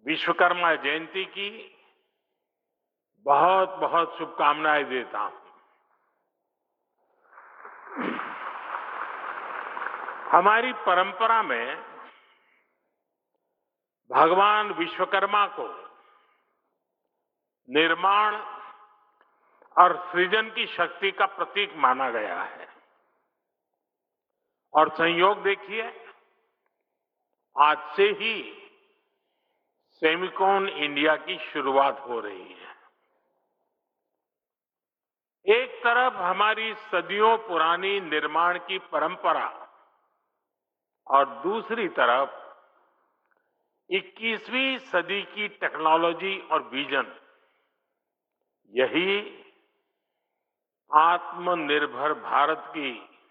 विश्वकर्मा जयंती की बहुत बहुत शुभकामनाएं देता हूं। हमारी परंपरा में भगवान विश्वकर्मा को निर्माण और सृजन की शक्ति का प्रतीक माना गया है। और संयोग देखिए, आज से ही सेमिकॉन इंडिया की शुरुआत हो रही है। एक तरफ हमारी सदियों पुरानी निर्माण की परंपरा और दूसरी तरफ 21वीं सदी की टेक्नोलॉजी और विजन, यही आत्मनिर्भर भारत की,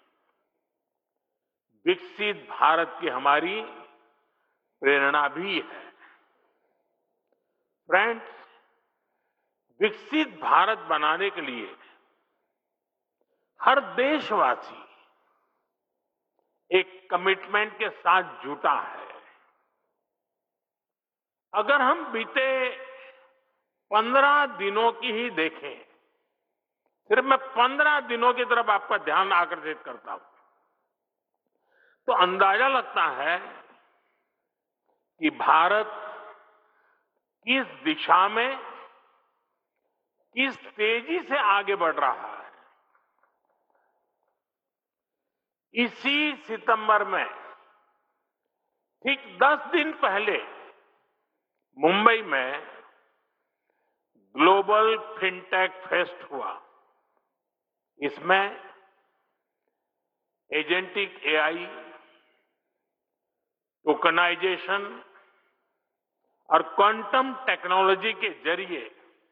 विकसित भारत की हमारी प्रेरणा भी है। फ्रेंड्स, विकसित भारत बनाने के लिए हर देशवासी एक कमिटमेंट के साथ जुटा है। अगर हम बीते 15 दिनों की ही देखें, सिर्फ मैं 15 दिनों की तरफ आपका ध्यान आकर्षित करता हूं, तो अंदाजा लगता है कि भारत किस दिशा में, किस तेजी से आगे बढ़ रहा है। इसी सितंबर में, ठीक 10 दिन पहले, मुंबई में ग्लोबल फिनटेक फेस्ट हुआ। इसमें एजेंटिक एआई, टोकनाइजेशन और क्वांटम टेक्नोलॉजी के जरिए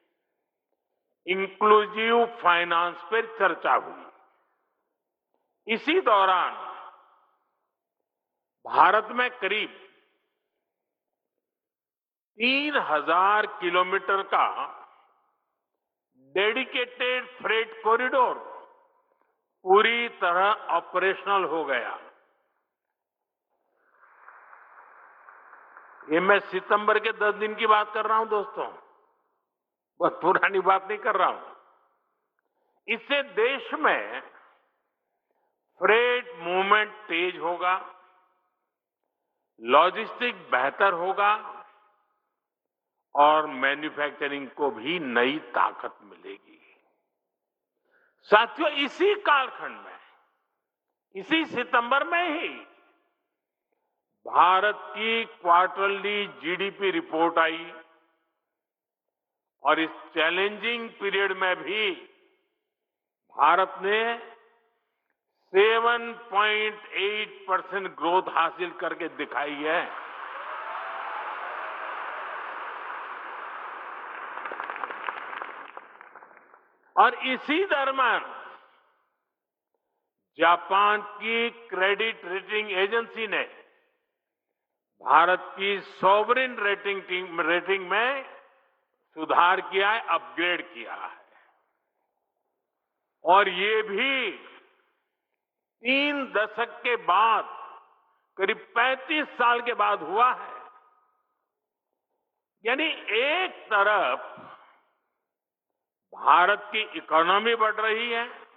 इंक्लूसिव फाइनेंस पर चर्चा हुई। इसी दौरान भारत में करीब 3000 किलोमीटर का डेडिकेटेड फ्रेट कॉरिडोर पूरी तरह ऑपरेशनल हो गया। ये मैं सितंबर के 10 दिन की बात कर रहा हूं दोस्तों, बहुत पुरानी बात नहीं कर रहा हूं। इससे देश में फ्रेट मूवमेंट तेज होगा, लॉजिस्टिक बेहतर होगा और मैन्युफैक्चरिंग को भी नई ताकत मिलेगी। साथियों, इसी कालखंड में, इसी सितंबर में ही भारत की क्वार्टरली जीडीपी रिपोर्ट आई और इस चैलेंजिंग पीरियड में भी भारत ने 7.8% ग्रोथ हासिल करके दिखाई है। और इसी दरम्यान जापान की क्रेडिट रेटिंग एजेंसी ने भारत की सॉवरेन रेटिंग में सुधार किया है, अपग्रेड किया है। और ये भी 3 दशक के बाद, करीब 35 साल के बाद हुआ है। यानी एक तरफ भारत की इकोनॉमी बढ़ रही है,